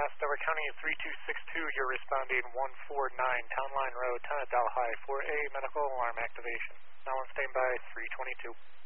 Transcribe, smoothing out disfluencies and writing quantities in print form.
Delaware County 3262, you're responding 149 Town Line Road, Delhi for a medical alarm activation. Now on standby 322.